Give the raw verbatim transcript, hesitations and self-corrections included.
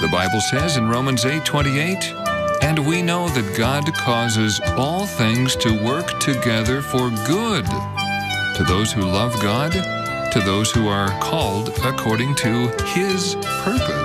The Bible says in Romans eight twenty-eight, "And we know that God causes all things to work together for good, to those who love God, to those who are called according to His purpose."